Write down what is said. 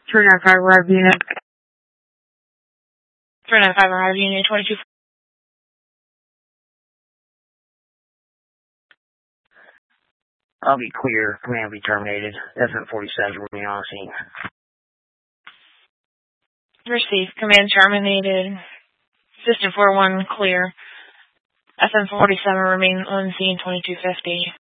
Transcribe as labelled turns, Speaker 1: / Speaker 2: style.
Speaker 1: 395 arrive unit.
Speaker 2: 395 arrive unit 22.
Speaker 3: I'll be clear. Command will be terminated. FM-47 will remain on scene.
Speaker 2: Received. Command terminated. System 4-1 clear. FM-47 remain on scene 2250.